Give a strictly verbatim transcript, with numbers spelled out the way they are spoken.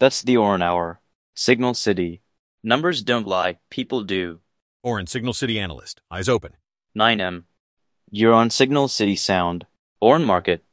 That's the Orin Hour. Signal City. Numbers don't lie, people do. Orin, Signal City analyst. Eyes open. nine M. You're on Signal City Sound. Orin Market.